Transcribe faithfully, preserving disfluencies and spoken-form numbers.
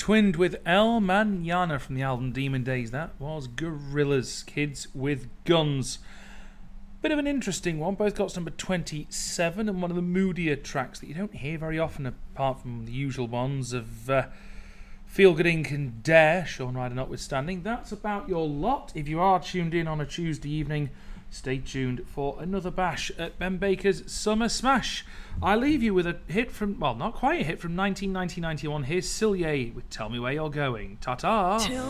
twinned with El Mañana from the album Demon Days. That was Gorillaz, Kids with Guns. Bit of an interesting one. Both got to number twenty-seven, and one of the moodier tracks that you don't hear very often, apart from the usual ones of uh, Feel Good Incorporated and Dare, Shaun Ryder notwithstanding. That's about your lot. If you are tuned in on a Tuesday evening, stay tuned for another bash at Ben Baker's Summer Smash. I leave you with a hit from, well, not quite a hit, from nineteen ninety to ninety-one. Here's Cillier with Tell Me Where You're Going. Ta-ta! Tell